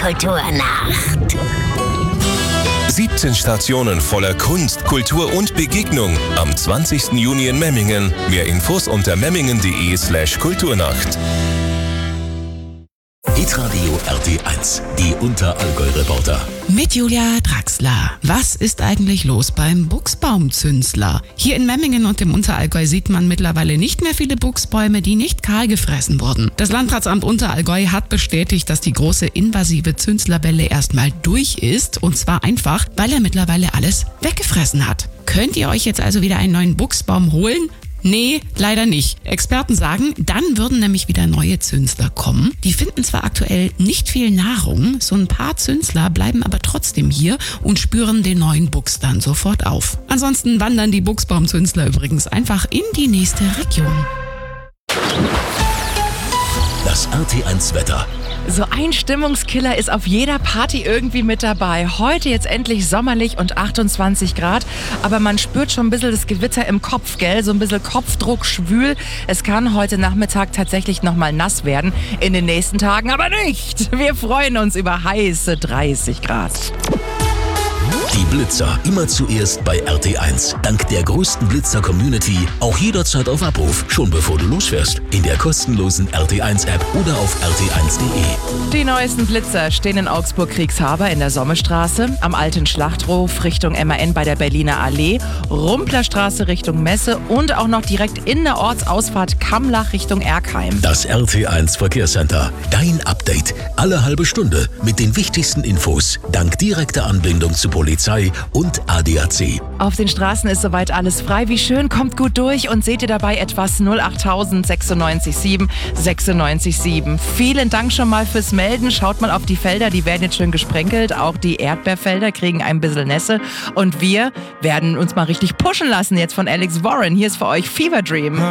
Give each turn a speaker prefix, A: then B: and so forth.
A: Kulturnacht.
B: 17 Stationen voller Kunst, Kultur und Begegnung am 20. Juni in Memmingen. Mehr Infos unter memmingen.de/Kulturnacht.
C: Hitradio RT1, die Unterallgäu-Reporter.
D: Mit Julia Draxler. Was ist eigentlich los beim Buchsbaumzünsler? Hier in Memmingen und im Unterallgäu sieht man mittlerweile nicht mehr viele Buchsbäume, die nicht kahl gefressen wurden. Das Landratsamt Unterallgäu hat bestätigt, dass die große invasive Zünslerwelle erstmal durch ist. Und zwar einfach, weil er mittlerweile alles weggefressen hat. Könnt ihr euch jetzt also wieder einen neuen Buchsbaum holen? Nee, leider nicht. Experten sagen, dann würden nämlich wieder neue Zünsler kommen. Die finden zwar aktuell nicht viel Nahrung, so ein paar Zünsler bleiben aber trotzdem hier und spüren den neuen Buchs dann sofort auf. Ansonsten wandern die Buchsbaumzünsler übrigens einfach in die nächste Region.
C: Das RT1-Wetter.
E: So ein Stimmungskiller ist auf jeder Party irgendwie mit dabei. Heute jetzt endlich sommerlich und 28 Grad, aber man spürt schon ein bisschen das Gewitter im Kopf, gell? So ein bisschen Kopfdruck, schwül. Es kann heute Nachmittag tatsächlich nochmal nass werden, in den nächsten Tagen aber nicht. Wir freuen uns über heiße 30 Grad.
C: Die Blitzer immer zuerst bei RT1. Dank der größten Blitzer-Community auch jederzeit auf Abruf, schon bevor du losfährst. In der kostenlosen RT1-App oder auf rt1.de.
E: Die neuesten Blitzer stehen in Augsburg-Kriegshaber in der Sommestraße, am alten Schlachtruf Richtung MAN bei der Berliner Allee, Rumplerstraße Richtung Messe und auch noch direkt in der Ortsausfahrt Kammlach Richtung Erkheim.
C: Das RT1 Verkehrscenter. Dein Update. Alle halbe Stunde mit den wichtigsten Infos. Dank direkter Anbindung zu Polizei und ADAC.
E: Auf den Straßen ist soweit alles frei. Wie schön, kommt gut durch und seht ihr dabei etwas 08000 96 7 96 7. Vielen Dank schon mal fürs Melden. Schaut mal auf die Felder, die werden jetzt schön gesprenkelt. Auch die Erdbeerfelder kriegen ein bisschen Nässe. Und wir werden uns mal richtig pushen lassen jetzt von Alex Warren. Hier ist für euch Fever Dream.